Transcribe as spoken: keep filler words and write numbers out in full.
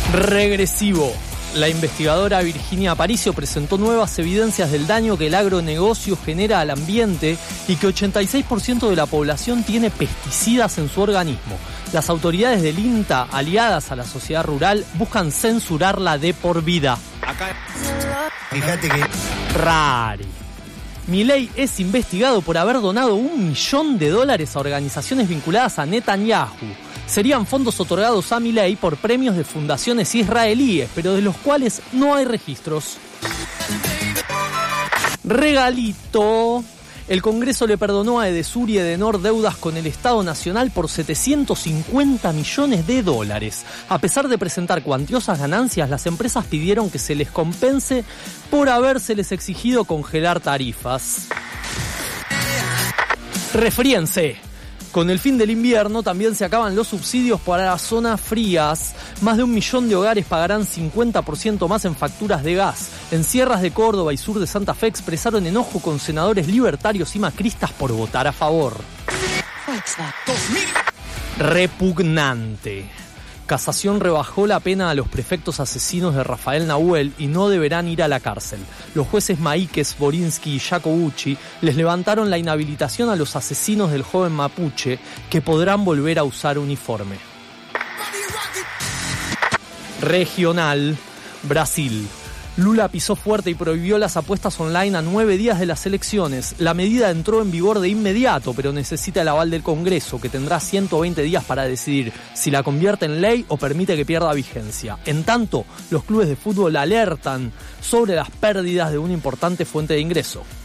Regresivo. La investigadora Virginia Aparicio presentó nuevas evidencias del daño que el agronegocio genera al ambiente y que ochenta y seis por ciento de la población tiene pesticidas en su organismo. Las autoridades del INTA, aliadas a la sociedad rural, buscan censurarla de por vida. Acá, fíjate que... Rari. Milei es investigado por haber donado un millón de dólares a organizaciones vinculadas a Netanyahu. Serían fondos otorgados a Milei por premios de fundaciones israelíes, pero de los cuales no hay registros. Regalito. El Congreso le perdonó a Edesur y Edenor deudas con el Estado Nacional por setecientos cincuenta millones de dólares. A pesar de presentar cuantiosas ganancias, las empresas pidieron que se les compense por habérseles exigido congelar tarifas. Refríense. Con el fin del invierno también se acaban los subsidios para las zonas frías. Más de un millón de hogares pagarán cincuenta por ciento más en facturas de gas. En sierras de Córdoba y sur de Santa Fe expresaron enojo con senadores libertarios y macristas por votar a favor. Repugnante. Casación rebajó la pena a los prefectos asesinos de Rafael Nahuel y no deberán ir a la cárcel. Los jueces Maíquez, Borinsky y Jacobucci les levantaron la inhabilitación a los asesinos del joven mapuche, que podrán volver a usar uniforme. Regional. Brasil. Lula pisó fuerte y prohibió las apuestas online a nueve días de las elecciones. La medida entró en vigor de inmediato, pero necesita el aval del Congreso, que tendrá ciento veinte días para decidir si la convierte en ley o permite que pierda vigencia. En tanto, los clubes de fútbol alertan sobre las pérdidas de una importante fuente de ingreso.